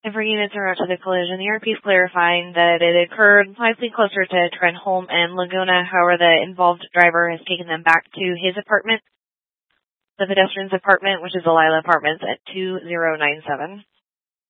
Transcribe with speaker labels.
Speaker 1: Every unit's en route to the collision. The RP is clarifying that it occurred slightly closer to Trenholm and Laguna. However, the involved driver has taken them back to his apartment, the pedestrian's apartment, which is the Lila Apartments at 2097.